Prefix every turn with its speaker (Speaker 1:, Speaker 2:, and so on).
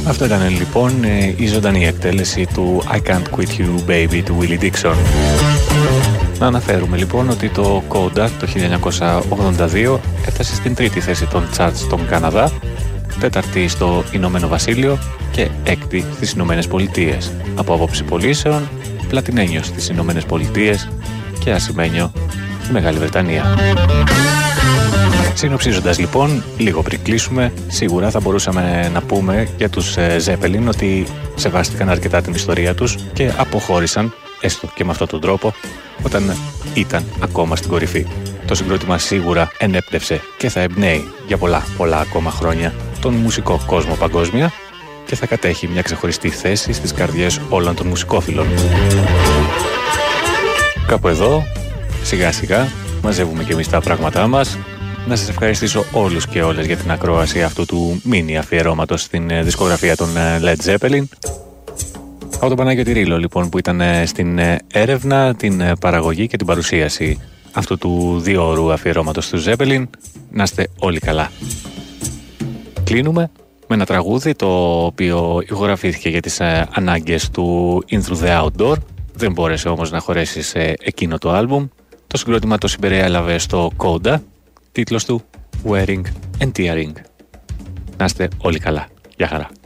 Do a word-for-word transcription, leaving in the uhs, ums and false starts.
Speaker 1: Αυτό ήταν λοιπόν η ζωντανή εκτέλεση του I Can't Quit You Baby του Willie Dixon. Να αναφέρουμε λοιπόν ότι το Coda το χίλια εννιακόσια ογδόντα δύο έφτασε στην τρίτη θέση των charts στον Καναδά, τέταρτη στο Ηνωμένο Βασίλειο και έκτη στις Ηνωμένες Πολιτείες. Από άποψη πωλήσεων, πλατινένιο στις Ηνωμένες Πολιτείες και ασημένιο στη Μεγάλη Βρετανία. Συνοψίζοντας λοιπόν, λίγο πριν κλείσουμε, σίγουρα θα μπορούσαμε να πούμε για τους Zeppelin ότι σεβάστηκαν αρκετά την ιστορία τους και αποχώρησαν, έστω και με αυτόν τον τρόπο, όταν ήταν ακόμα στην κορυφή. Το συγκρότημα σίγουρα ενέπνευσε και θα εμπνέει για πολλά πολλά ακόμα χρόνια τον μουσικό κόσμο παγκόσμια και θα κατέχει μια ξεχωριστή θέση στις καρδιές όλων των μουσικόφιλων. Κάπου εδώ, σιγά σιγά, μαζεύουμε και εμείς τα πράγματά μας. Να σας ευχαριστήσω όλους και όλες για την ακρόαση αυτού του μίνι αφιερώματος στην δισκογραφία των Led Zeppelin. Από τον Παναγιώτη Ρήλο λοιπόν που ήταν στην έρευνα, την παραγωγή και την παρουσίαση αυτού του δύο ώρου αφιερώματος του Zeppelin. Να είστε όλοι καλά. Κλείνουμε με ένα τραγούδι το οποίο ηχογραφήθηκε για τις ανάγκες του In Through the Outdoor. Δεν μπόρεσε όμως να χωρέσει σε εκείνο το άλμπουμ. Το συγκρότημα το συμπεριέλαβε στο Coda. Τίτλος του Wearing and Tearing. Να είστε όλοι καλά. Γεια χαρά.